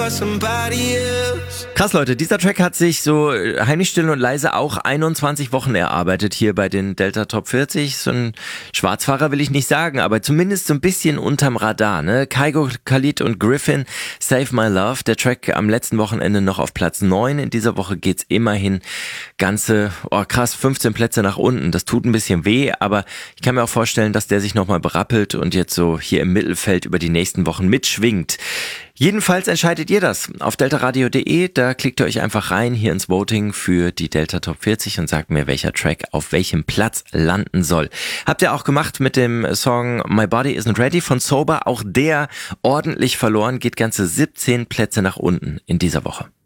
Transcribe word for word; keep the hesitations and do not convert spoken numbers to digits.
Krass, Leute, dieser Track hat sich so heimlich still und leise auch einundzwanzig Wochen erarbeitet hier bei den Delta Top vierzig. So ein Schwarzfahrer will ich nicht sagen, aber zumindest so ein bisschen unterm Radar, ne? Kygo, Khalid und Griffin, Save My Love. Der Track am letzten Wochenende noch auf Platz neun. In dieser Woche geht's immerhin ganze, oh krass, fünfzehn Plätze nach unten. Das tut ein bisschen weh, aber ich kann mir auch vorstellen, dass der sich nochmal berappelt und jetzt so hier im Mittelfeld über die nächsten Wochen mitschwingt. Jedenfalls entscheidet ihr das auf deltaradio punkt de, da klickt ihr euch einfach rein hier ins Voting für die Delta Top vierzig und sagt mir, welcher Track auf welchem Platz landen soll. Habt ihr auch gemacht mit dem Song My Body Isn't Ready von Sober, auch der ordentlich verloren, geht ganze siebzehn Plätze nach unten in dieser Woche.